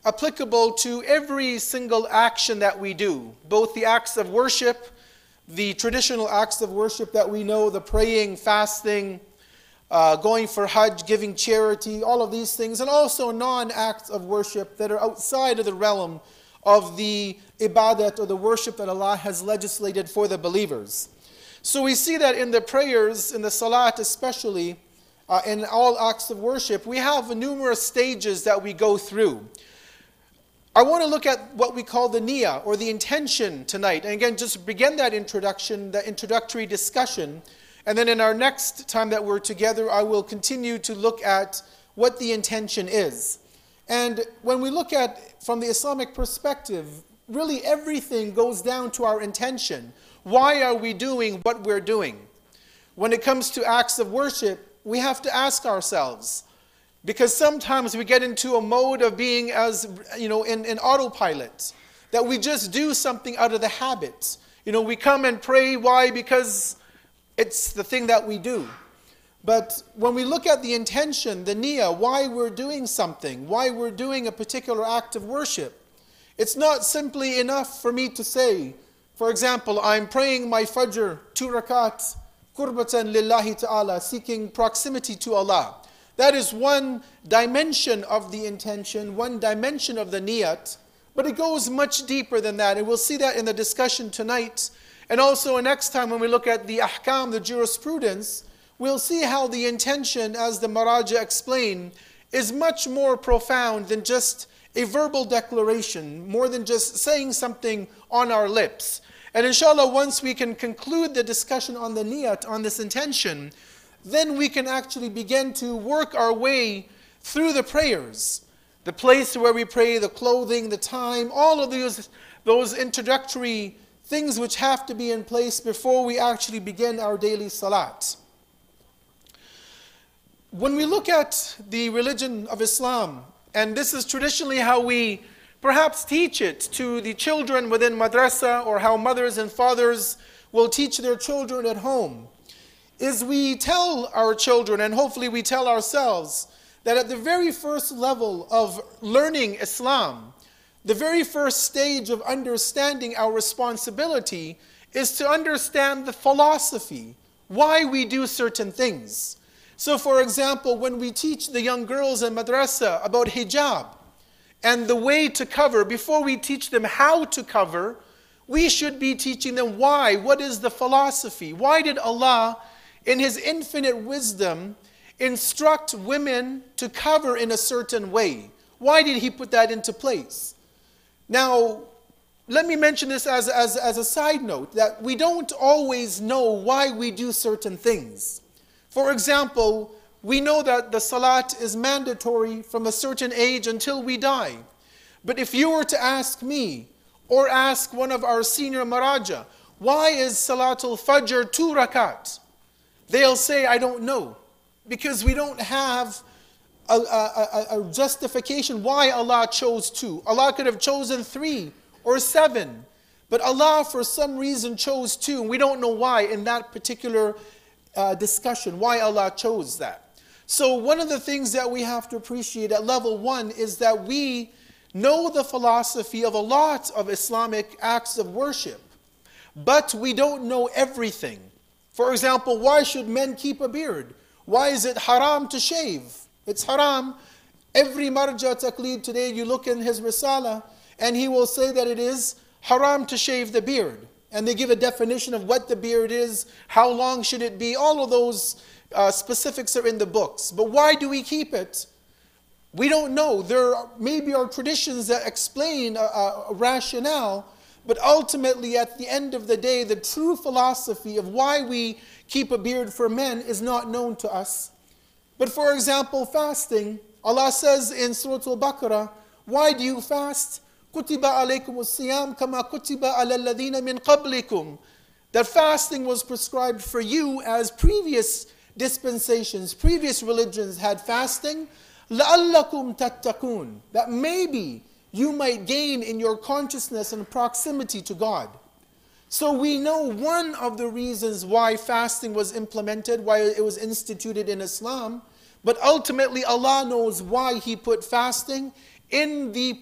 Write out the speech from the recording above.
applicable to every single action that we do, both the acts of worship, the traditional acts of worship that we know, the praying, fasting, going for Hajj, giving charity, all of these things, and also non-acts of worship that are outside of the realm of the ibadat or the worship that Allah has legislated for the believers. So we see that in the prayers, in the salat especially, in all acts of worship, we have numerous stages that we go through. I want to look at what we call the niyyah, or the intention tonight. And again, just begin that introduction, that introductory discussion. And then in our next time that we're together, I will continue to look at what the intention is. And when we look at, from the Islamic perspective, really everything goes down to our intention. Why are we doing what we're doing? When it comes to acts of worship, we have to ask ourselves, because sometimes we get into a mode of being as, in autopilot, that we just do something out of the habit. We come and pray, why? Because it's the thing that we do. But when we look at the intention, the niyyah, why we're doing something, why we're doing a particular act of worship, it's not simply enough for me to say, for example, I'm praying my Fajr 2 rakat, qurbatan lillahi ta'ala, seeking proximity to Allah. That is one dimension of the intention, one dimension of the niyat, but it goes much deeper than that. And we'll see that in the discussion tonight. And also next time when we look at the ahkam, the jurisprudence, we'll see how the intention, as the Maraja explained, is much more profound than just a verbal declaration, more than just saying something on our lips. And inshallah, once we can conclude the discussion on the niyat, on this intention, then we can actually begin to work our way through the prayers. The place where we pray, the clothing, the time, all of those introductory things which have to be in place before we actually begin our daily salat. When we look at the religion of Islam, and this is traditionally how we perhaps teach it to the children within madrasa, or how mothers and fathers will teach their children at home, is we tell our children, and hopefully we tell ourselves, that at the very first level of learning Islam, the very first stage of understanding our responsibility is to understand the philosophy, why we do certain things. So for example, when we teach the young girls in madrasa about hijab and the way to cover, before we teach them how to cover, we should be teaching them why. What is the philosophy? Why did Allah, in His infinite wisdom, instruct women to cover in a certain way? Why did He put that into place? Now, let me mention this as a side note, that we don't always know why we do certain things. For example, we know that the salat is mandatory from a certain age until we die. But if you were to ask me, or ask one of our senior maraja, why is Salatul Fajr 2 rakat? They'll say, I don't know. Because we don't have a justification why Allah chose 2. Allah could have chosen 3 or 7. But Allah for some reason chose 2. And we don't know why in that particular discussion, why Allah chose that. So one of the things that we have to appreciate at level 1 is that we know the philosophy of a lot of Islamic acts of worship. But we don't know everything. For example, why should men keep a beard? Why is it haram to shave? It's haram. Every marja taqlid today, you look in his risala, and he will say that it is haram to shave the beard. And they give a definition of what the beard is, how long should it be, all of those specifics are in the books. But why do we keep it? We don't know. There maybe are traditions that explain a rationale, but ultimately at the end of the day, the true philosophy of why we keep a beard for men is not known to us. But for example, fasting, Allah says in Surah Al-Baqarah, why do you fast? كُتِبَ عَلَيْكُمُ الصِّيَامُ كَمَا كُتِبَ عَلَى الَّذِينَ مِنْ قَبْلِكُمْ. That fasting was prescribed for you as previous dispensations, previous religions had fasting. لَأَلَّكُمْ تَتَّقُونَ. That maybe you might gain in your consciousness and proximity to God. So we know one of the reasons why fasting was implemented, why it was instituted in Islam, but ultimately Allah knows why He put fasting in the